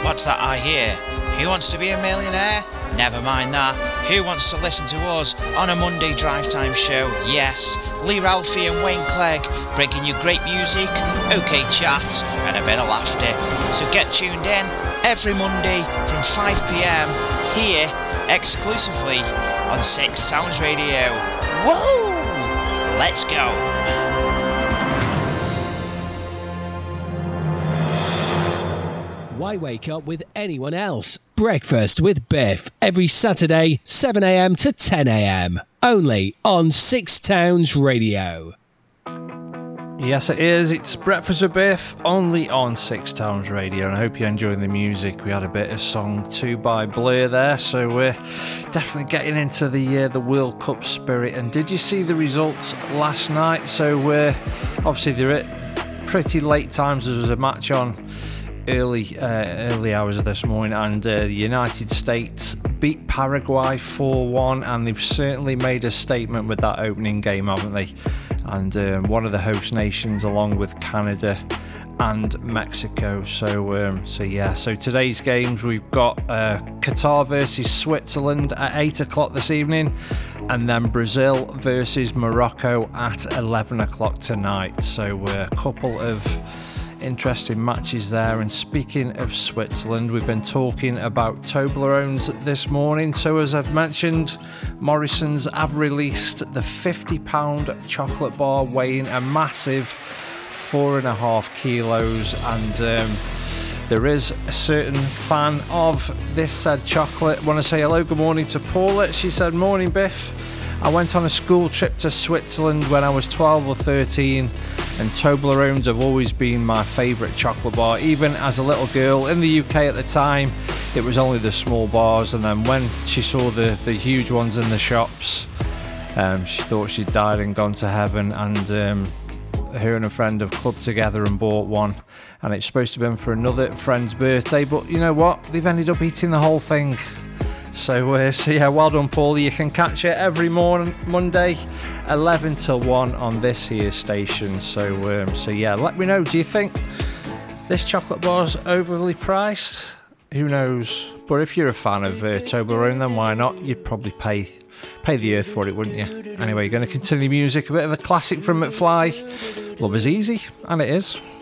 What's that I hear? Who wants to be a millionaire? Never mind that. Who wants to listen to us on a Monday drive time show? Yes, Lee Ralphie and Wayne Clegg, bringing you great music, okay chat, and a bit of laughter. So get tuned in every Monday from 5 p.m. here exclusively on Six Sounds Radio. Woo! Let's go. Why wake up with anyone else? Breakfast with Biff every Saturday, 7 a.m. to 10 a.m. Only on Six Towns Radio. Yes, it is. It's Breakfast with Biff, only on Six Towns Radio, and I hope you're enjoying the music. We had a bit of Song 2 by Blur there, so we're definitely getting into the World Cup spirit. And did you see the results last night? So obviously they're at pretty late times. There was a match on early hours of this morning, and the United States beat Paraguay 4-1, and they've certainly made a statement with that opening game, haven't they? And one of the host nations, along with Canada and Mexico. So today's games, we've got Qatar versus Switzerland at 8 o'clock this evening, and then Brazil versus Morocco at 11 o'clock tonight. So a couple of interesting matches there. And speaking of Switzerland, we've been talking about Toblerones this morning. So as I've mentioned, Morrison's have released the £50 chocolate bar weighing a massive 4.5 kilos, and there is a certain fan of this said chocolate. I want to say hello, good morning to Paula. She said, morning Biff, I went on a school trip to Switzerland when I was 12 or 13, and Toblerones have always been my favourite chocolate bar. Even as a little girl in the UK at the time, it was only the small bars, and then when she saw the huge ones in the shops, she thought she'd died and gone to heaven, and her and a friend have clubbed together and bought one, and it's supposed to have been for another friend's birthday, but you know what, they've ended up eating the whole thing. So yeah, well done, Paul. You can catch it every Monday, 11 till 1 on this here station. So yeah, let me know. Do you think this chocolate bar's overly priced? Who knows? But if you're a fan of Toblerone, then why not? You'd probably pay the earth for it, wouldn't you? Anyway, you're going to continue music. A bit of a classic from McFly. Love is easy, and it is.